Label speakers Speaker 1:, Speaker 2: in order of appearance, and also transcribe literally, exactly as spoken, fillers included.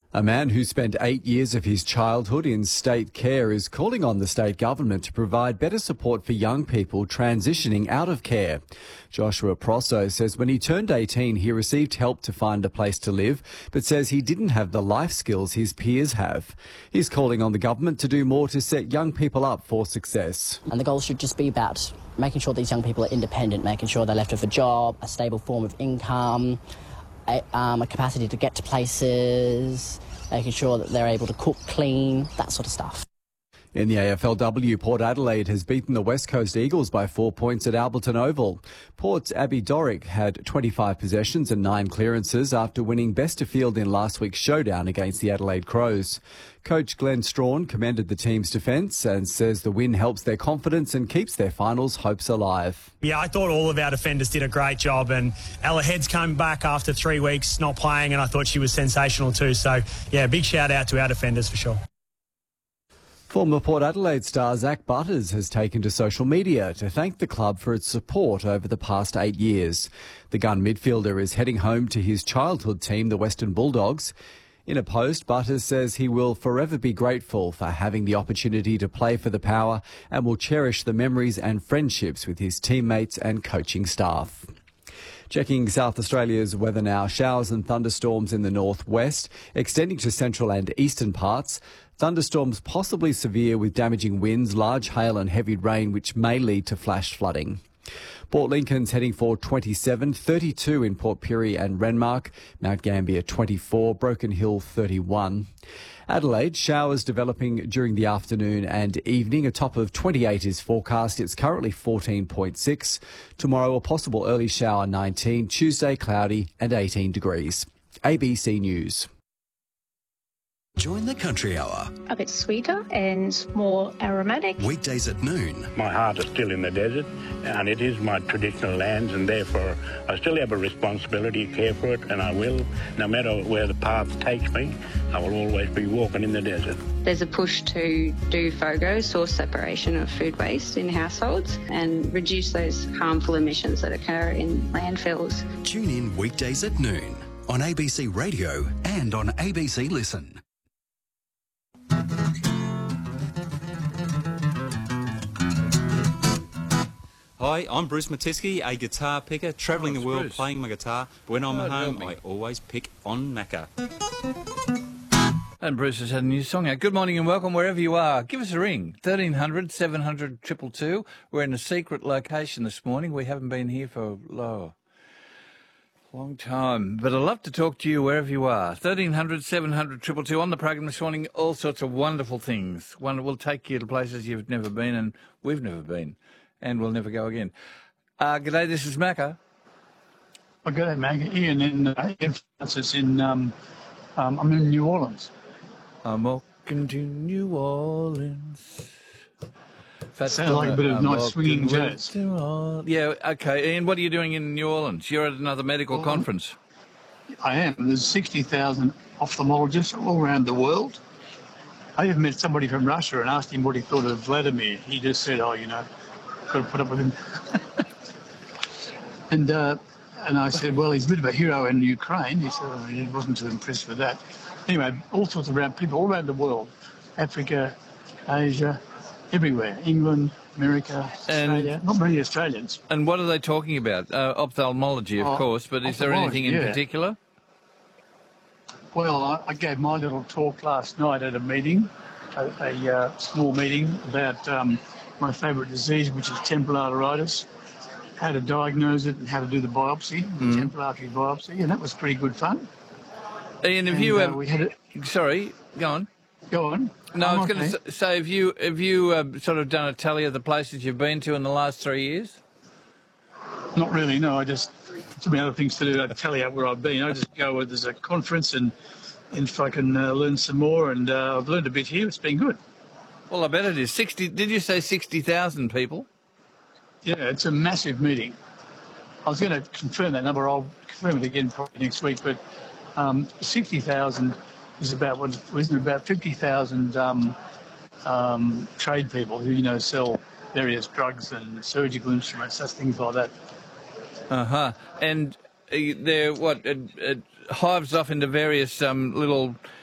Speaker 1: A man who spent eight years of his childhood in state care is calling on the state government to provide better support for young people transitioning out of care. Joshua Prosso says when he turned eighteen, he received help to find a place to live, but says he didn't have the life skills his peers have. He's calling on the government to do more to set young people up for success.
Speaker 2: And the goal should just be about making sure these young people are independent, making sure they're left with a job, a stable form of income, a, um, a capacity to get to places, making sure that they're able to cook, clean, that sort of stuff.
Speaker 1: In the A F L W, Port Adelaide has beaten the West Coast Eagles by four points at Alberton Oval. Port's Abby Dorick had twenty-five possessions and nine clearances after winning best of field in last week's showdown against the Adelaide Crows. Coach Glenn Strawn commended the team's defence and says the win helps their confidence and keeps their finals hopes alive.
Speaker 3: Yeah, I thought all of our defenders did a great job, and Ella Heads came back after three weeks not playing, and I thought she was sensational too. So, yeah, big shout out to our defenders for sure.
Speaker 1: Former Port Adelaide star Zach Butters has taken to social media to thank the club for its support over the past eight years. The gun midfielder is heading home to his childhood team, the Western Bulldogs. In a post, Butters says he will forever be grateful for having the opportunity to play for the Power and will cherish the memories and friendships with his teammates and coaching staff. Checking South Australia's weather now. Showers and thunderstorms in the northwest, extending to central and eastern parts. Thunderstorms possibly severe with damaging winds, large hail and heavy rain, which may lead to flash flooding. Port Lincoln's heading for twenty-seven, thirty-two in Port Pirie and Renmark, Mount Gambier twenty-four, Broken Hill thirty-one. Adelaide, showers developing during the afternoon and evening. A top of twenty-eight is forecast. It's currently fourteen point six. Tomorrow, a possible early shower, nineteen. Tuesday, cloudy and eighteen degrees. A B C News.
Speaker 4: Join the Country Hour.
Speaker 5: A bit sweeter and more aromatic.
Speaker 4: Weekdays at noon.
Speaker 6: My heart is still in the desert, and it is my traditional lands, and therefore I still have a responsibility to care for it, and I will. No matter where the path takes me, I will always be walking in the desert.
Speaker 7: There's a push to do FOGO, source separation of food waste in households, and reduce those harmful emissions that occur in landfills.
Speaker 4: Tune in weekdays at noon on A B C Radio and on A B C Listen.
Speaker 8: Hi, I'm Bruce Matisky, a guitar picker, travelling
Speaker 9: oh,
Speaker 8: the world
Speaker 9: Bruce.
Speaker 8: playing my guitar. But when I'm
Speaker 9: Oh,
Speaker 8: at home,
Speaker 9: help me.
Speaker 8: I always pick on Macca.
Speaker 9: And Bruce has had a new song out. Good morning and welcome wherever you are. Give us a ring, thirteen hundred, seven hundred, two two two. We're in a secret location this morning. We haven't been here for oh, a long time. But I'd love to talk to you wherever you are. thirteen hundred, seven hundred, two two two. On the program this morning, all sorts of wonderful things. One will take you to places you've never been and we've never been. And we'll never go again. Uh, g'day, this is Macca.
Speaker 10: Oh, g'day, Macca. Ian in uh, Ian Francis in, um, um, I'm in New Orleans.
Speaker 9: I'm walking to New Orleans. Fat
Speaker 10: Sounds like a bit of
Speaker 9: I'm
Speaker 10: nice swinging
Speaker 9: walking
Speaker 10: jazz.
Speaker 9: to Or- Yeah, okay. Ian, what are you doing in New Orleans? You're at another medical
Speaker 10: Well,
Speaker 9: conference.
Speaker 10: I am. There's sixty thousand ophthalmologists all around the world. I even met somebody from Russia and asked him what he thought of Vladimir. He just said, oh, you know, got to put up with him. and uh, and I said, well, he's a bit of a hero in Ukraine. He said, oh, he wasn't too impressed with that. Anyway, all sorts of around people all around the world, Africa, Asia, everywhere, England, America, Australia.
Speaker 9: And-
Speaker 10: Not many Australians.
Speaker 9: And what are they talking about? Uh, ophthalmology, of
Speaker 10: Oh,
Speaker 9: course, but is there anything in
Speaker 10: ophthalmology, yeah.
Speaker 9: particular?
Speaker 10: Well, I, I gave my little talk last night at a meeting, a, a uh, small meeting about um, my favourite disease, which is temporal arteritis, how to diagnose it and how to do the biopsy,
Speaker 9: Mm.
Speaker 10: the temporal artery biopsy, and that was pretty good fun.
Speaker 9: Ian, have
Speaker 10: And,
Speaker 9: you...
Speaker 10: uh,
Speaker 9: um,
Speaker 10: we had it.
Speaker 9: Sorry, go on.
Speaker 10: Go on.
Speaker 9: No, I
Speaker 10: I'm
Speaker 9: was going
Speaker 10: okay.
Speaker 9: to say, have you, have you uh, sort of done a tally of the places you've been to in the last three years?
Speaker 10: Not really, no. I just, too many other things to do. I tell you where I've been. I just go where there's a conference and, and if I can uh, learn some more. And uh, I've learned a bit here. It's been good.
Speaker 9: Well, I bet it is. sixty. Did you say sixty thousand people?
Speaker 10: Yeah, it's a massive meeting. I was going to confirm that number. I'll confirm it again probably next week. But um, sixty thousand is about, what, isn't it about fifty thousand um, um, trade people who, you know, sell various drugs and surgical instruments, such things like that.
Speaker 9: Uh-huh. And uh, they're, what, it, it hives off into various um, little